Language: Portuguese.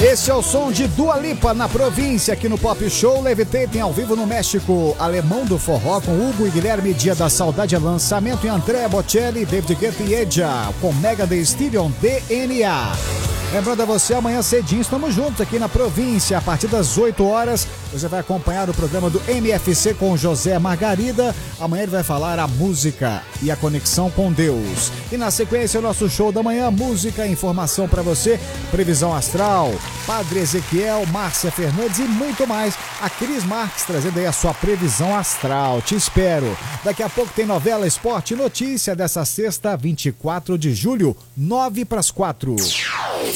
Esse é o som de Dua Lipa na província, aqui no Pop Show. Levitating ao vivo no México. Alemão do Forró com Hugo e Guilherme, Dia da Saudade, lançamento em André Bocelli, David Guetta e Eja, com Mega The Steven, DNA. Lembrando a você, amanhã cedinho estamos juntos aqui na província, a partir das 8 horas. Você vai acompanhar o programa do MFC com José Margarida. Amanhã ele vai falar a música e a conexão com Deus. E na sequência, o nosso show da manhã, música, informação para você, previsão astral, Padre Ezequiel, Márcia Fernandes e muito mais. A Cris Marques trazendo aí a sua previsão astral. Te espero. Daqui a pouco tem novela, esporte e notícia dessa sexta, 24 de julho, 3:55.